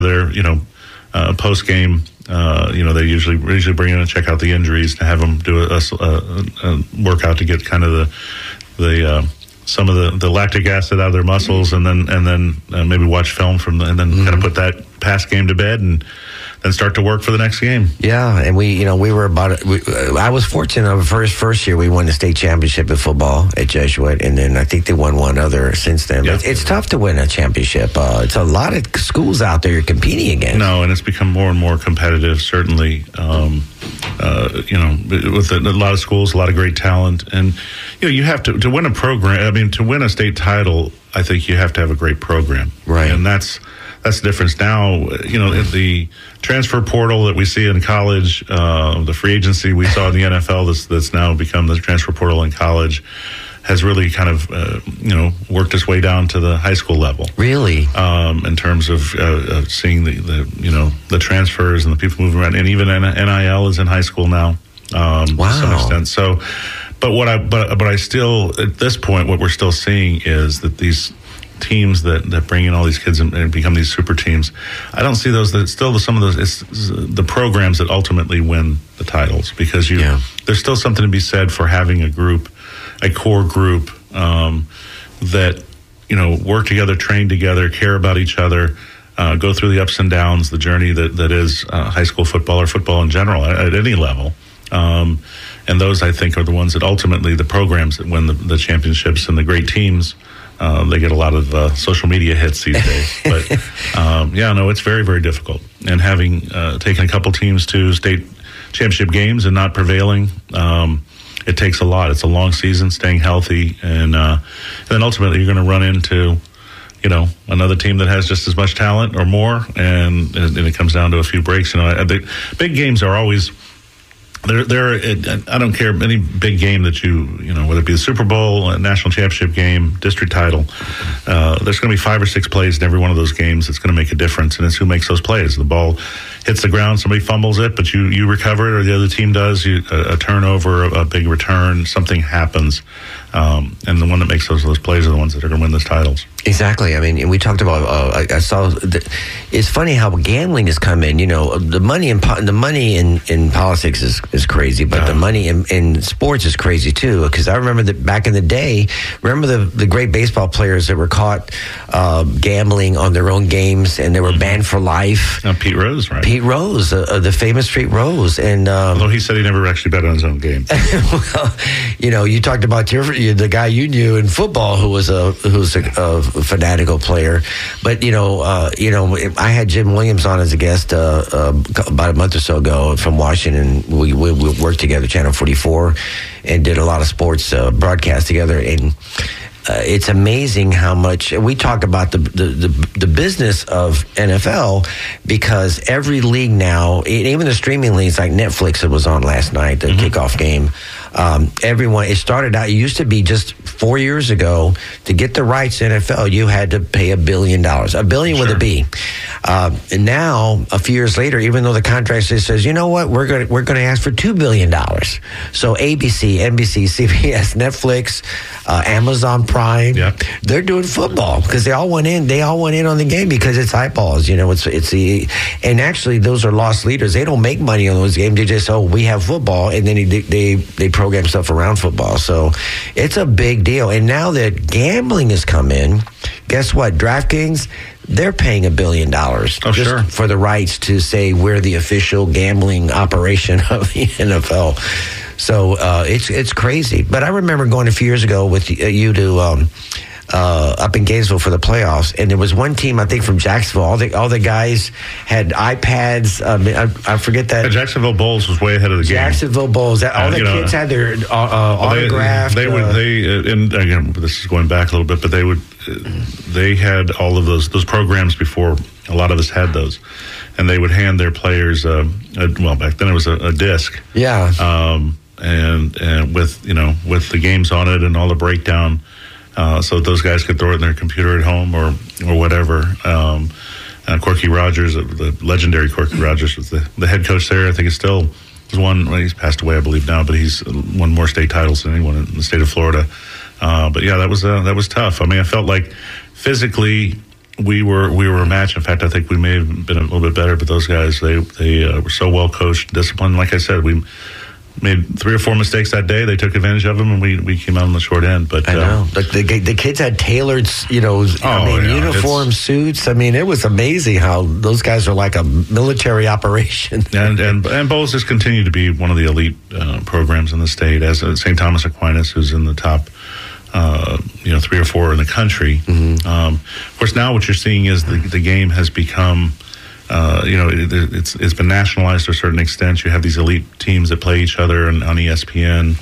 their, post game. They usually bring in and check out the injuries to have them do a workout to get kind of the some of the lactic acid out of their muscles, and then maybe watch film and then kind of put that past game to bed and then start to work for the next game. Yeah, and we were I was fortunate. First year we won the state championship in football at Jesuit, and then I think they won one other since then. Yeah. But it's tough to win a championship. It's a lot of schools out there you're competing against. No, and it's become more and more competitive. Certainly, with a lot of schools, a lot of great talent, and you have to win a program. I mean, to win a state title, I think you have to have a great program, right? And that's the difference now. The transfer portal that we see in college, the free agency we saw in the NFL that's now become the transfer portal in college, has really kind of worked its way down to the high school level. Really, in terms of seeing the transfers and the people moving around, and even NIL is in high school now. Wow. To some extent. So, but I still, at this point, what we're still seeing is that these teams that bring in all these kids and become these super teams, I don't see those. That still some of those. It's the programs that ultimately win the titles, because there's still something to be said for having a core group that work together, train together, care about each other, go through the ups and downs, the journey that is high school football or football in general at any level. And those, I think, are the ones that ultimately the programs that win the championships, and the great teams. They get a lot of social media hits these days. But, it's very, very difficult. And having taken a couple teams to state championship games and not prevailing, it takes a lot. It's a long season, staying healthy. And then ultimately you're going to run into, another team that has just as much talent or more. And it comes down to a few breaks. The big games are always... I don't care, any big game that whether it be the Super Bowl, a national championship game, district title, there's going to be 5 or 6 plays in every one of those games that's going to make a difference, and it's who makes those plays. The ball hits the ground, somebody fumbles it, but you recover it, or the other team does. A turnover, a big return, something happens, and the one that makes those plays are the ones that are going to win those titles. Exactly. I mean, we talked about. I saw. It's funny how gambling has come in. The money in politics is crazy, but the money in sports is crazy too. Because I remember that back in the day. Remember the great baseball players that were caught gambling on their own games, and they were banned for life. Pete Rose, right? Pete Rose, the famous Pete Rose, and although he said he never actually bet on his own game. Well, you talked about the guy you knew in football who was a fanatical player, but I had Jim Williams on as a guest about a month or so ago from Washington. We worked together, Channel 44, and did a lot of sports broadcasts together, and it's amazing how much we talk about the business of NFL, because every league now, even the streaming leagues like Netflix that was on last night, the kickoff game, it started out, it used to be just 4 years ago, to get the rights to NFL, you had to pay $1 billion, $1 billion with a B. And now, a few years later, even though the contract says, you know what, we're going to ask for $2 billion. So ABC, NBC, CBS, Netflix, Amazon Prime, they're doing football because they all went in on the game because it's eyeballs. And actually those are lost leaders. They don't make money on those games. They just, we have football, and then they program stuff around football. So it's a big deal. And now that gambling has come in, guess what? DraftKings, they're paying $1 billion for the rights to say we're the official gambling operation of the NFL. So it's crazy. But I remember going a few years ago with you to up in Gainesville for the playoffs, and there was one team, I think from Jacksonville. All the guys had iPads. I forget that. The Jacksonville Bulls was way ahead of the game. Jacksonville Bulls. All the kids had their autographed. And again, this is going back a little bit, but they had all of those programs before a lot of us had those, and they would hand their players back then it was a disc. Yeah. And with the games on it and all the breakdown. So those guys could throw it in their computer at home or whatever. Corky Rogers, the legendary Corky Rogers, was the head coach there. I think he's still won. Well, he's passed away, I believe now, but he's won more state titles than anyone in the state of Florida. But yeah, that was tough. I mean, I felt like physically we were a match. In fact, I think we may have been a little bit better, but those guys, they were so well coached, disciplined. Like I said, we made 3 or 4 mistakes that day. They took advantage of them, and we came out on the short end. But I know the kids had tailored, uniform suits. I mean, it was amazing how those guys are like a military operation. And Bowles has continued to be one of the elite programs in the state, as St. Thomas Aquinas, who's in the top 3 or 4 in the country. Mm-hmm. Of course, now what you're seeing is the game has become, it's been nationalized to a certain extent. You have these elite teams that play each other on ESPN,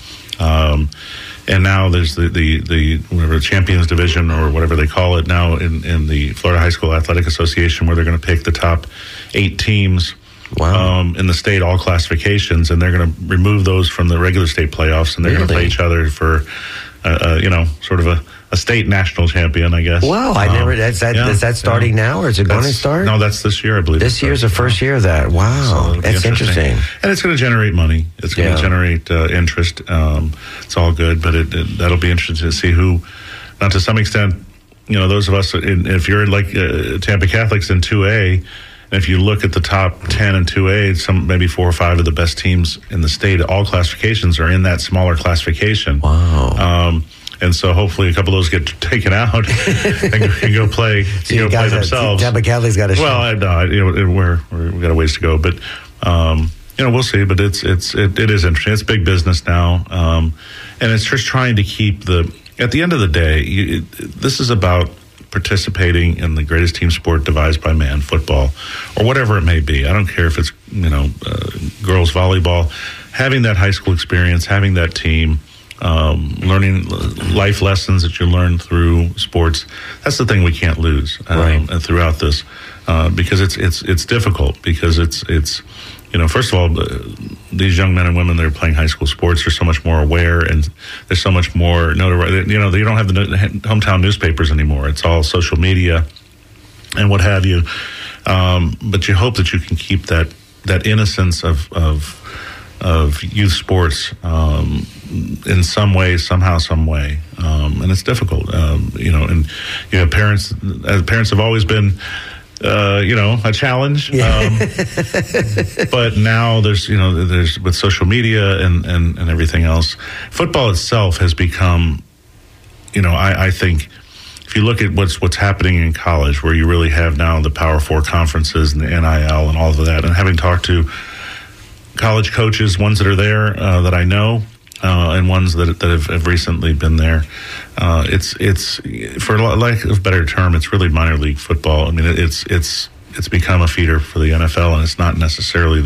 and now there's the whatever Champions Division or whatever they call it now in the Florida High School Athletic Association, where they're going to pick the top 8 teams. Wow. In the state, all classifications, and they're going to remove those from the regular state playoffs, and they're going to play each other for sort of a state national champion, I guess. Wow, I never. Is that starting now, or is it going to start? No, that's this year, I believe. This year's the first year of that. Wow, so that's interesting. And it's going to generate money. It's going to generate interest. It's all good, but that'll be interesting to see who. Now, to some extent, those of us, if you're like Tampa Catholics in 2A. And if you look at the top 10 in 2A, maybe 4 or 5 of the best teams in the state, all classifications are in that smaller classification. Wow. And so hopefully a couple of those get taken out and go play, play themselves. Tampa Catholics got a shot. Well, we've got a ways to go, but we'll see. But it is interesting. It's big business now, and it's just trying to keep at the end of the day, this is about participating in the greatest team sport devised by man, football, or whatever it may be. I don't care if it's girls volleyball. Having that high school experience, having that team, learning life lessons that you learn through sports. That's the thing we can't lose throughout this, because it's difficult, because it's first of all, these young men and women that are playing high school sports are so much more aware, and there's so much more notoriety. You don't have the hometown newspapers anymore. It's all social media and what have you. But you hope that you can keep that innocence of youth sports in some way, somehow, some way. And it's difficult, and parents have always been a challenge. But now there's with social media and everything else, football itself has become, I think, if you look at what's happening in college, where you really have now the Power 4 conferences and the NIL and all of that, and having talked to college coaches, ones that are there that I know, and ones that have recently been there. It's for lack of a better term, it's really minor league football. I mean, it's become a feeder for the NFL, and it's not necessarily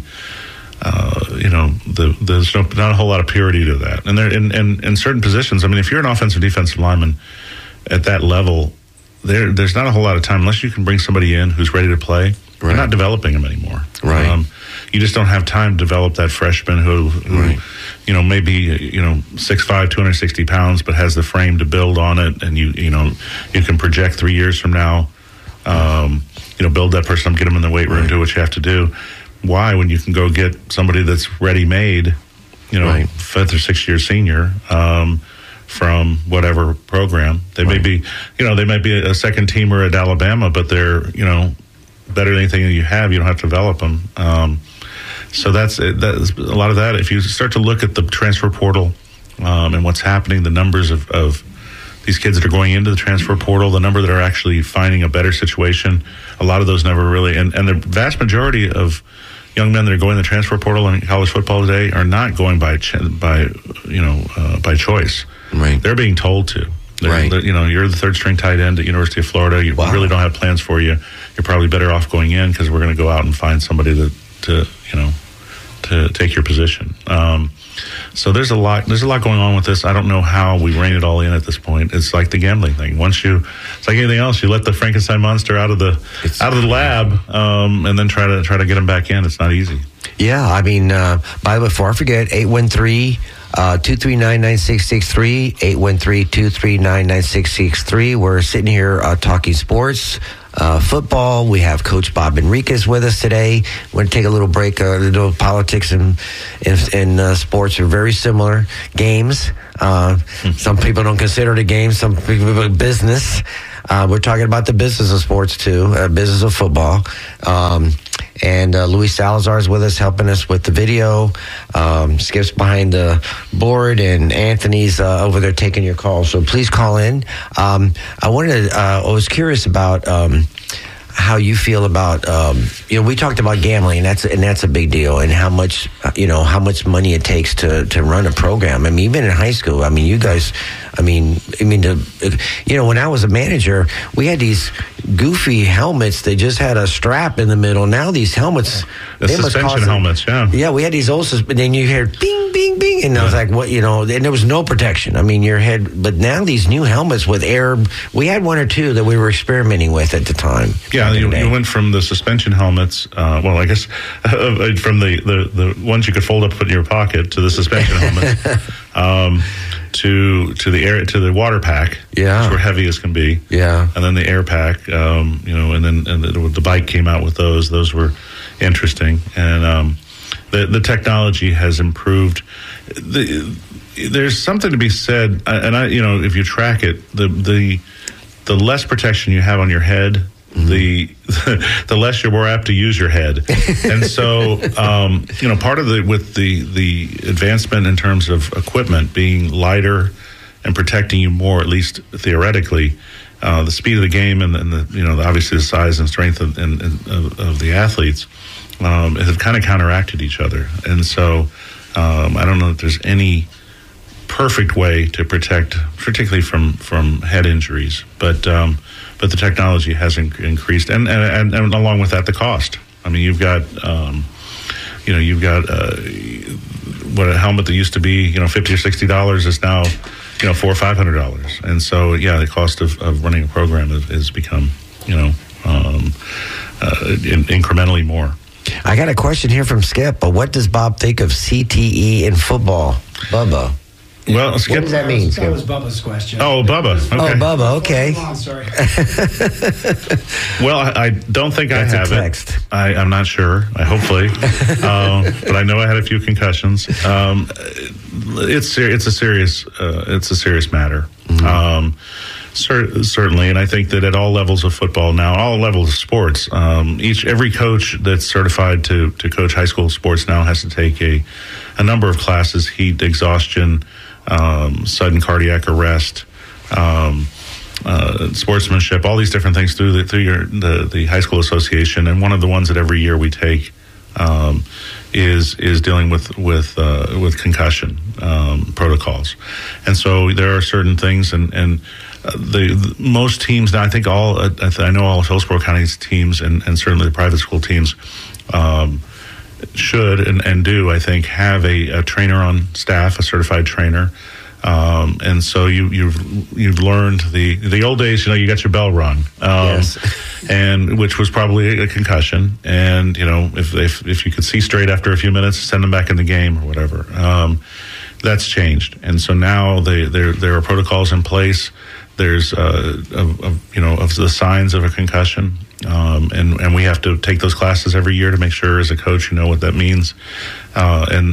there's not a whole lot of purity to that. And there in certain positions, I mean, if you're an offensive defensive lineman at that level, there's not a whole lot of time unless you can bring somebody in who's ready to play. We're not developing them anymore. Right. You just don't have time to develop that freshman who maybe 6'5", 260 pounds, but has the frame to build on it, and you can project 3 years from now, build that person up, get them in the weight room, do what you have to do. Why, when you can go get somebody that's ready-made, 5th or 6th year senior, from whatever program they may be, they might be a second teamer at Alabama, but they're better than anything that you have. You don't have to develop them. So that's a lot of that. If you start to look at the transfer portal and what's happening, the numbers of these kids that are going into the transfer portal, the number that are actually finding a better situation, a lot of those never really, and the vast majority of young men that are going to the transfer portal in college football today are not going by choice. Right. They're being told to. You're the third string tight end at University of Florida. We really don't have plans for you. You're probably better off going in, because we're going to go out and find somebody to take your position. So there's a lot going on with this. I don't know how we rein it all in at this point. It's like the gambling thing. It's like anything else. You let the Frankenstein monster out of the lab, and then try to get him back in. It's not easy. Yeah, I mean, by the way, before I forget, 813-239-9663, 813-239-9663. We're sitting here talking sports, football. We have Coach Bob Enriquez with us today. We're going to take a little break. Politics and sports are very similar games. Some people don't consider it a game. Some people business. We're talking about the business of sports too, business of football. And Luis Salazar is with us, helping us with the video. Skip's behind the board, and Anthony's over there taking your calls. So please call in. I was curious about how you feel about we talked about gambling, and that's a big deal, and how much money it takes to run a program. I mean, even in high school, I mean, you guys, when I was a manager, we had these goofy helmets that just had a strap in the middle. Now these helmets, suspension helmets, yeah, we had these old, but then you hear bing, bing, bing, and I was like, what, and there was no protection. I mean, your head, but now these new helmets with air, we had one or two that we were experimenting with at the time. Yeah, you went from the suspension helmets, I guess from the ones you could fold up, put in your pocket, to the suspension helmets, to the water pack, which were heavy as can be, and then the air pack, and then the bike came out with those. Those were interesting, and the technology has improved. There's something to be said, and if you track it, the less protection you have on your head, the less you're more apt to use your head. And so part of with the advancement in terms of equipment being lighter and protecting you more, at least theoretically, the speed of the game and the obviously the size and strength of the athletes have kind of counteracted each other. And so I don't know if there's any perfect way to protect, particularly from head injuries, but the technology has increased, and along with that, the cost. I mean, you've got what a helmet that used to be $50 or $60 is now $400 or $500, and so the cost of running a program has become incrementally more. I got a question here from Skip. What does Bob think of CTE in football, Bubba? Well, Skip, what does that mean? That was Bubba's question. Oh, Bubba. Okay. Oh, Bubba. Okay. Oh, sorry. Well, I don't think That's I have a text. it. I'm not sure. Hopefully, but I know I had a few concussions. It's a serious matter. Mm-hmm. Certainly, and I think that at all levels of football now, all levels of sports, every coach that's certified to coach high school sports now has to take a number of classes: heat, exhaustion, sudden cardiac arrest, sportsmanship, all these different things through the high school association. And one of the ones that every year we take is dealing with concussion protocols. And so there are certain things, and the most teams now, I think I know all of Hillsborough County's teams and certainly the private school teams should and do, I think, have a trainer on staff, a certified trainer. And so you've learned the old days, you got your bell rung, yes. and which was probably a concussion. And if you could see straight after a few minutes, send them back in the game or whatever. That's changed, and so now there are protocols in place. There's of the signs of a concussion, and we have to take those classes every year to make sure, as a coach, you know what that means. And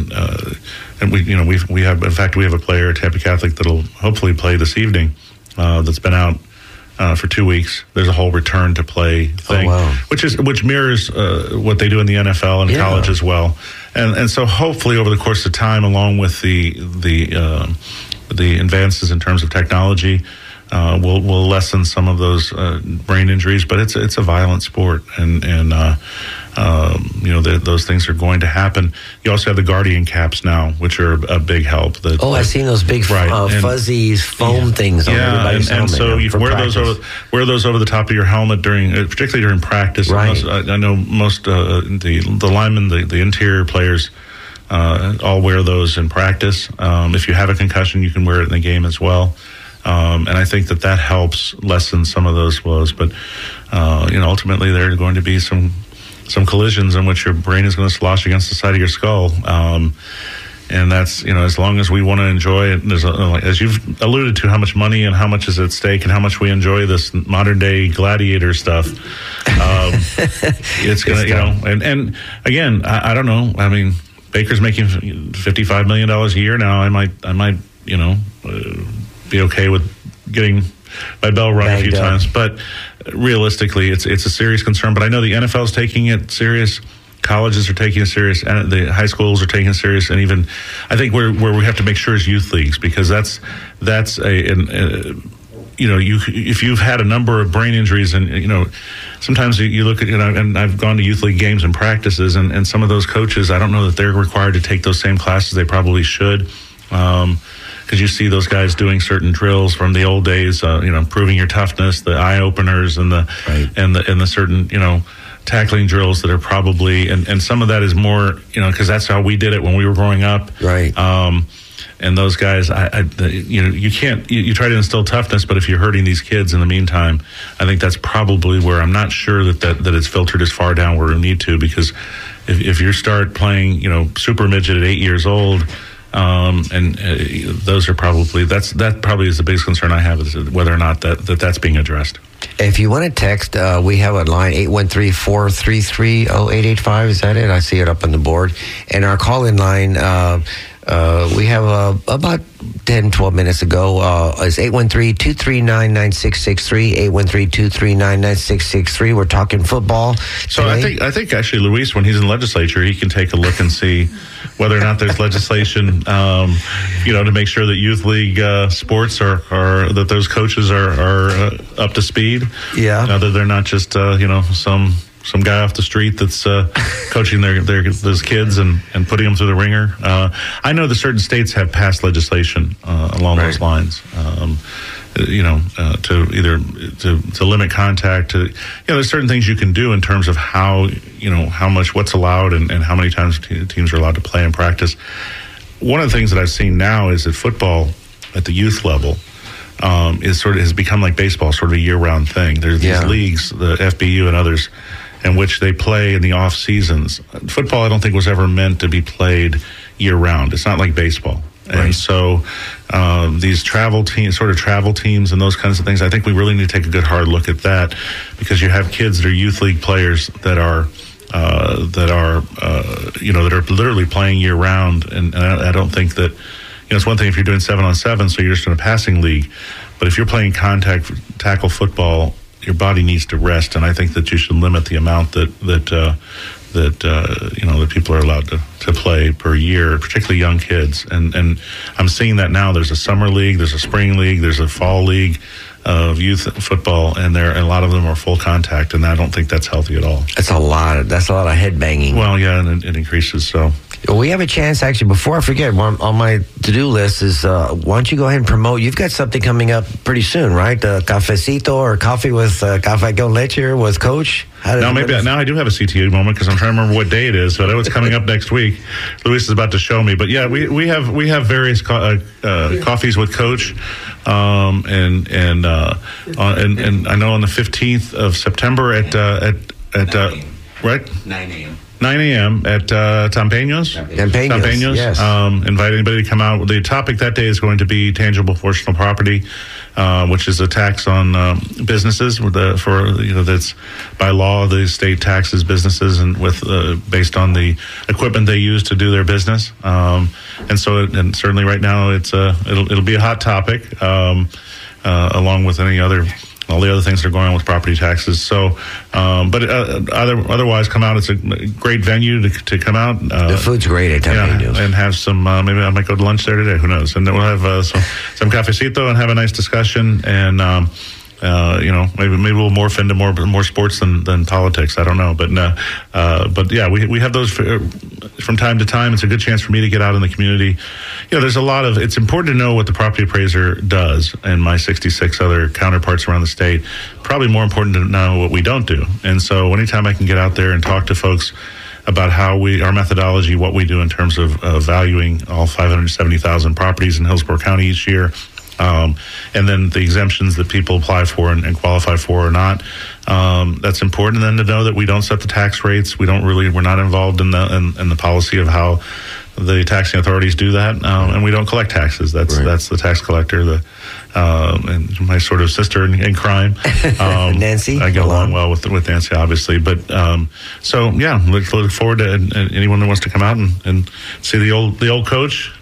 we have, in fact, we have a player at Tampa Catholic that'll hopefully play this evening. That's been out for 2 weeks. There's a whole return to play thing, which mirrors what they do in the NFL and college as well. And so hopefully over the course of time, along with the advances in terms of technology, will lessen some of those brain injuries. But it's a violent sport, and those things are going to happen. You also have the Guardian caps now, which are a big help. I've seen those big fuzzy foam things on everybody's helmet. And so you wear those over the top of your helmet particularly during practice. Right. I know most the linemen, the interior players, all wear those in practice. If you have a concussion, you can wear it in the game as well. And I think that helps lessen some of those blows. But ultimately, there are going to be some collisions in which your brain is going to slosh against the side of your skull. And that's, as long as we want to enjoy it, there's as you've alluded to, how much money and how much is at stake and how much we enjoy this modern day gladiator stuff. It's going to, and again, I don't know. I mean, Baker's making $55 million a year now. I might be okay with getting my bell rung a few Banged up. times. But realistically, it's a serious concern. But I know the NFL is taking it serious. Colleges are taking it serious, and the high schools are taking it serious, and even I think where we have to make sure is youth leagues, because that's if you've had a number of brain injuries, and sometimes you look at and I've gone to youth league games and practices, and some of those coaches, I don't know that they're required to take those same classes. They probably should, because you see those guys doing certain drills from the old days, proving your toughness, the eye openers, and the certain tackling drills that are probably, and some of that is more, because that's how we did it when we were growing up. Right. And those guys, you can't, you try to instill toughness, but if you're hurting these kids in the meantime, I think that's probably where I'm not sure that it's filtered as far down where we need to, because if you start playing, super midget at 8 years old, those are probably, that probably is the biggest concern I have, is whether or not that's being addressed. If you want to text, we have a line, 813-433-0885. Is that it? I see it up on the board. And our call-in line, we have about 10, 12 minutes ago, is 813-239-9663, 813-239-9663. We're talking football So today. I think actually, Luis, when he's in legislature, he can take a look and see whether or not there's legislation, to make sure that youth league sports are that those coaches are up to speed. Yeah. That they're not just some guy off the street that's coaching those kids and putting them through the ringer. I know that certain states have passed legislation along those lines. To either to limit contact, there's certain things you can do in terms of how much, what's allowed, and how many times teams are allowed to play and practice. One of the things that I've seen now is that football at the youth level has become like baseball, sort of a year-round thing. There's these leagues, the FBU and others, in which they play in the off seasons. Football, I don't think, was ever meant to be played year-round. It's not like baseball. Right. And so these travel teams and those kinds of things, I think we really need to take a good hard look at that, because you have kids that are youth league players that are literally playing year round, and I don't think that it's one thing if you're doing 7-on-7, so you're just in a passing league, but if you're playing contact tackle football, your body needs to rest, and I think that you should limit the amount that people are allowed to play per year, particularly young kids. And I'm seeing that now. There's a summer league, there's a spring league, there's a fall league of youth football, and a lot of them are full contact, and I don't think that's healthy at all. That's a lot of head banging. Well, yeah, and it increases. So we have a chance, actually, before I forget, on my to-do list is, why don't you go ahead and promote? You've got something coming up pretty soon, right? Cafecito or coffee with Café con Leche with Coach? Now I do have a CTA moment, because I'm trying to remember what day it is, but I know it's coming up next week. Luis is about to show me, but yeah, we have various coffees with Coach, and I know on the 15th of September at right 9 a.m. 9 a.m. at Tampeños, yes. Invite anybody to come out. The topic that day is going to be tangible personal property, which is a tax on businesses that's by law the state taxes businesses and based on the equipment they use to do their business. And certainly right now it'll be a hot topic, along with all the other things that are going on with property taxes. So, otherwise, come out. It's a great venue to come out. The food's great at Tampeños. And have some. Maybe I might go to lunch there today. Who knows? And then we'll have some cafecito and have a nice discussion. And maybe we'll morph into more sports than politics. I don't know, but yeah, we have those from time to time. It's a good chance for me to get out in the community. There's a lot of. It's important to know what the property appraiser does, and my 66 other counterparts around the state. Probably more important to know what we don't do. And so, anytime I can get out there and talk to folks about our methodology, what we do in terms of valuing all 570,000 properties in Hillsborough County each year. And then the exemptions that people apply for and qualify for or not. That's important. And then to know that we don't set the tax rates. We're not involved in the policy of how the taxing authorities do that. And we don't collect taxes. That's the tax collector, and my sort of sister in crime. Nancy. I get along well with Nancy, obviously. But, so yeah, look forward to anyone that wants to come out and see the old Coach.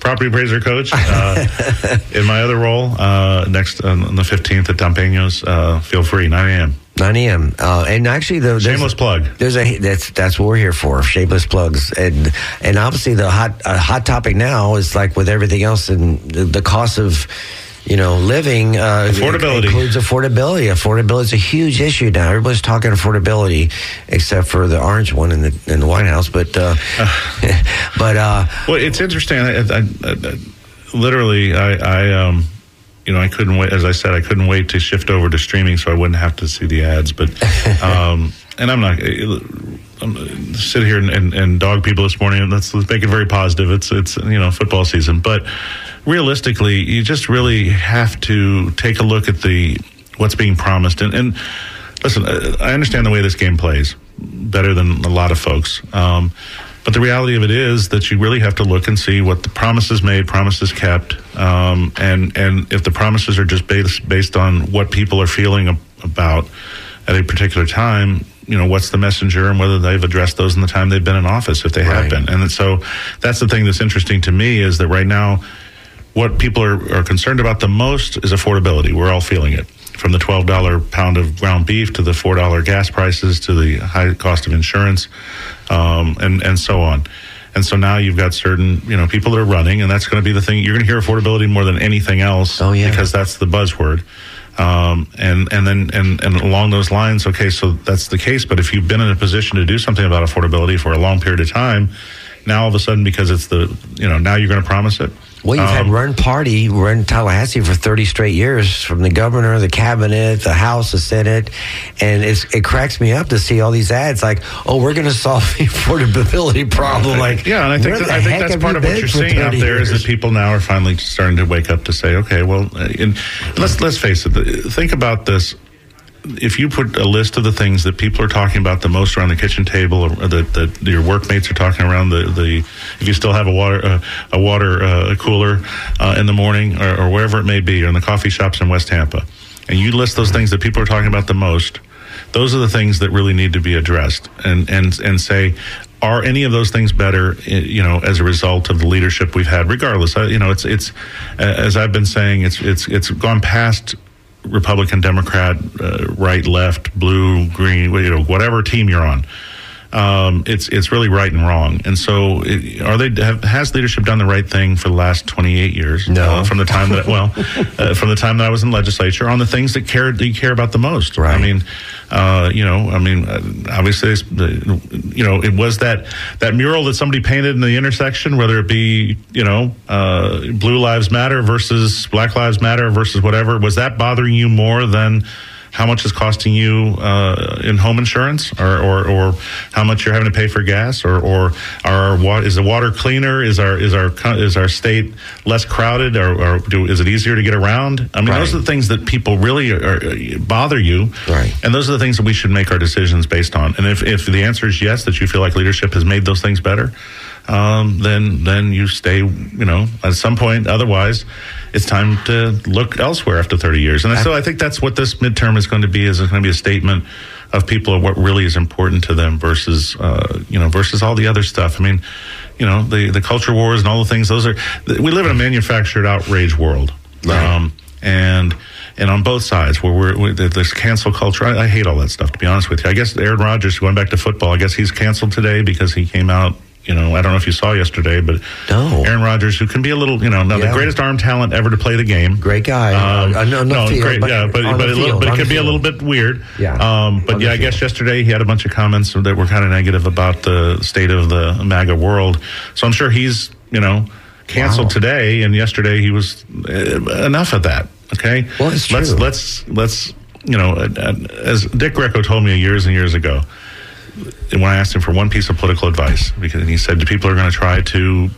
property appraiser coach. In my other role, next on the 15th at Dampeños, feel free, 9 a.m. 9 a.m. And actually, shameless plug. That's what we're here for. Shameless plugs, and obviously the hot topic now is like with everything else and the cost of living. Affordability includes affordability. Affordability is a huge issue now. Everybody's talking affordability, except for the orange one in the White House. But well, it's interesting. I literally, I couldn't wait. As I said, I couldn't wait to shift over to streaming so I wouldn't have to see the ads. But and I'm sit here and dog people this morning. And let's make it very positive. It's football season, but realistically, you just really have to take a look at what's being promised. And listen, I understand the way this game plays better than a lot of folks. But the reality of it is that you really have to look and see what the promises made, promises kept, and if the promises are just based on what people are feeling about at a particular time, what's the messenger and whether they've addressed those in the time they've been in office, if they have been. And so that's the thing that's interesting to me is that right now, what people are concerned about the most is affordability. We're all feeling it. From the $12 pound of ground beef to the $4 gas prices to the high cost of insurance, and so on. And so now you've got certain, people that are running, and that's going to be the thing. You're going to hear affordability more than anything else, because that's the buzzword. And along those lines, okay, so that's the case. But if you've been in a position to do something about affordability for a long period of time, now all of a sudden, because it's now you're going to promise it. Well, you've had run Tallahassee for 30 straight years, from the governor, the cabinet, the House, the Senate, and it cracks me up to see all these ads like, "Oh, we're going to solve the affordability problem." Like, and I think that's part of what you're seeing out there is that people now are finally starting to wake up to say, "Okay, well," and let's face it. Think about this. If you put a list of the things that people are talking about the most around the kitchen table, or that your workmates are talking around if you still have a water cooler in the morning, or wherever it may be, or in the coffee shops in West Tampa, and you list those things that people are talking about the most, those are the things that really need to be addressed, and say, are any of those things better, as a result of the leadership we've had? Regardless, it's as I've been saying, it's gone past Republican, Democrat, right, left, blue, green, whatever team you're on. It's really right and wrong. And so has leadership done the right thing for the last 28 years? No. From the time from the time that I was in legislature, on the things that you care about the most. Right. Obviously, it was that mural that somebody painted in the intersection, whether it be, Blue Lives Matter versus Black Lives Matter versus whatever. Was that bothering you more than how much is costing you in home insurance, or how much you're having to pay for gas, or is the water cleaner? Is our state less crowded, or is it easier to get around? I mean, Those are the things that people really bother you, right? And those are the things that we should make our decisions based on. And if the answer is yes, that you feel like leadership has made those things better, then you stay. At some point, otherwise, it's time to look elsewhere after 30 years. And so I think that's what this midterm is going to be. Is it's going to be a statement of people of what really is important to them versus all the other stuff. I mean, the culture wars and all the things. We live in a manufactured outrage world, right. And on both sides, where there's cancel culture. I hate all that stuff, to be honest with you. I guess Aaron Rodgers, going back to football, I guess he's canceled today because he came out. I don't know if you saw yesterday, but Aaron Rodgers, who can be a little, the greatest arm talent ever to play the game. Great guy. But it could be a little bit weird. Yeah. I guess yesterday he had a bunch of comments that were kind of negative about the state of the MAGA world. So I'm sure he's, canceled today, and yesterday he was enough of that. Okay. Well, it's true. Let's as Dick Greco told me years and years ago, when I asked him for one piece of political advice, because he said people are going to try to,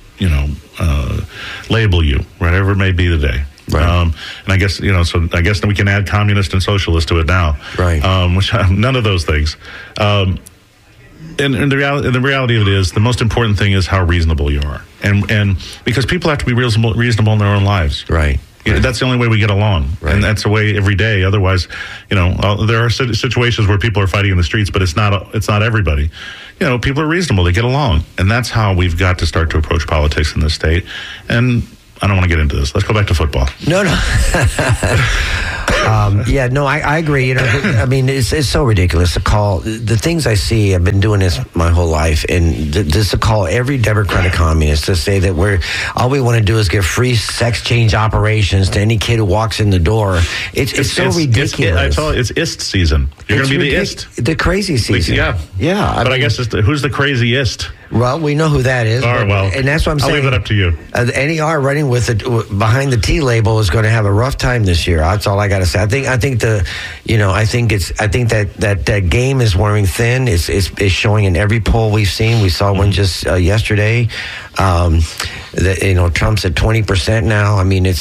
label you, whatever it may be today. Right. And I guess, so I guess we can add communist and socialist to it now. Right. Which none of those things. And the reality of it is, the most important thing is how reasonable you are. And because people have to be reasonable in their own lives. Right. That's the only way we get along, and that's the way every day. Otherwise, there are situations where people are fighting in the streets, but it's not everybody. People are reasonable; they get along, and that's how we've got to start to approach politics in this state. And I don't want to get into this. Let's go back to football. No. I agree. I mean, it's so ridiculous to call the things I see. I've been doing this my whole life, and just to call every Democratic communist to say that all we want to do is give free sex change operations to any kid who walks in the door. It's so ridiculous. I tell you, it's IST season. You're going to be the IST, the crazy season. Yeah. I guess who's the craziest? Well, we know who that is. And that's what I'm saying. I'll leave it up to you. NER running with it behind the T label is going to have a rough time this year. That's all I got to say. I think that game is wearing thin. It's showing in every poll we've seen. We saw one just yesterday. Trump's at 20% now. I mean,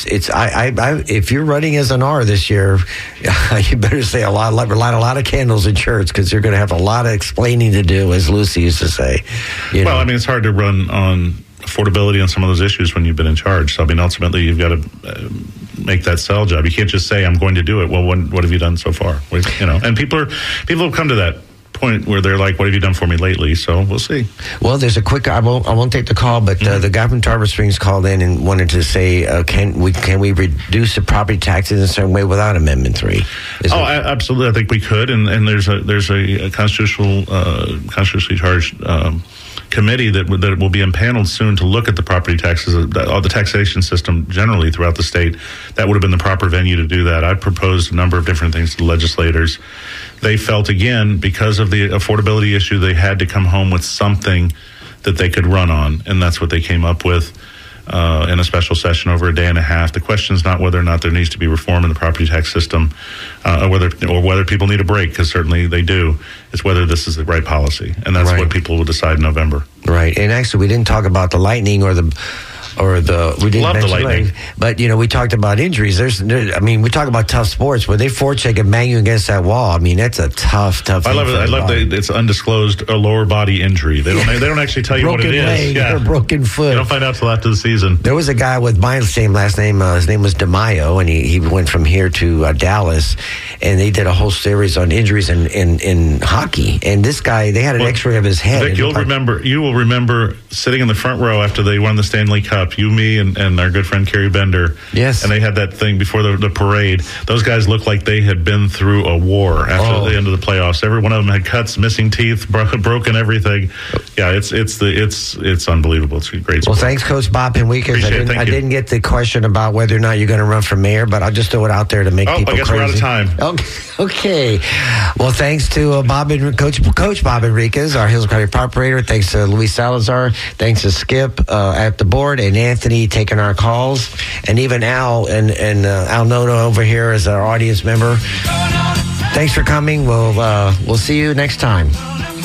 if you're running as an R this year, you better say light a lot of candles in church, because you're going to have a lot of explaining to do, as Lucy used to say. Well, I mean, it's hard to run on affordability on some of those issues when you've been in charge. So, I mean, ultimately, you've got to make that sell job. You can't just say, I'm going to do it. Well, what have you done so far? And people have come to that point where they're like, what have you done for me lately? So we'll see. Well, there's a quick, I won't take the call, but the guy from Tarver Springs called in and wanted to say, can we reduce the property taxes in a certain way without Amendment 3? Absolutely. I think we could. And there's a constitutionally charged committee that will be impaneled soon to look at the property taxes, the taxation system generally throughout the state. That would have been the proper venue to do that. I proposed a number of different things to the legislators. They felt, again, because of the affordability issue, they had to come home with something that they could run on, and that's what they came up with in a special session over a day and a half. The question is not whether or not there needs to be reform in the property tax system, or whether people need a break, because certainly they do. It's whether this is the right policy, and that's what people will decide in November. Right, and actually, we didn't talk about the lightning or the we didn't love the lightning, but we talked about injuries. We talk about tough sports where they forecheck and bang you against that wall. I mean, that's a tough. I love it. I love that it's undisclosed a lower body injury. They don't actually tell you what it is. Or broken foot. You don't find out till after the season. There was a guy with my same last name. His name was DeMaio, and he went from here to Dallas, and they did a whole series on injuries in hockey. And this guy, they had an X-ray of his head. Vic, you will remember sitting in the front row after they won the Stanley Cup. You, me, and our good friend Kerry Bender. Yes. And they had that thing before the parade. Those guys looked like they had been through a war after the end of the playoffs. Every one of them had cuts, missing teeth, broken everything. Yeah, it's unbelievable. It's a great sport. Well, thanks, Coach Bob Henriquez. I didn't get the question about whether or not you're going to run for mayor, but I'll just throw it out there to make people crazy. I guess we're out of time. Okay. Well, thanks to Coach Bob Henriquez, our Hills County operator. Thanks to Luis Salazar. Thanks to Skip at the board, and Anthony taking our calls, and even Al and Al Noto over here as our audience member. Thanks for coming. We'll see you next time.